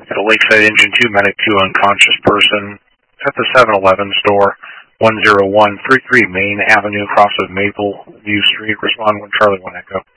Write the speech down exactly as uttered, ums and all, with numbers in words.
At a Lakeside Engine two, medic two, unconscious person at the seven eleven store, one zero one three three Main Avenue, across of Maple View Street. Respond when Charlie one Echo.